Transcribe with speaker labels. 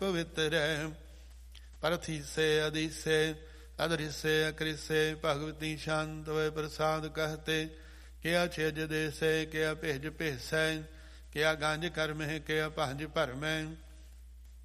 Speaker 1: ਪਵਿੱਤਰੈ। ਪਰਥੀਸੇ ਅਦੀਸੇ ਅਦਰਿਸੇ ਅਕ੍ਰਿਸੇ ਭਗਵਤੀ ਸ਼ਾਂਤ ਵੈ ਪ੍ਰਸਾਦ ਕਹਤੇ। ਕਿਆ ਛਿਜ ਦੇਸੇ ਕਿਆ ਭਿਜ ਭੇਸੈ। ਕਿਆ ਗੰਜ ਕਰਮਹਿ ਕਿਆ ਭੰਜ ਭਰਮੈ।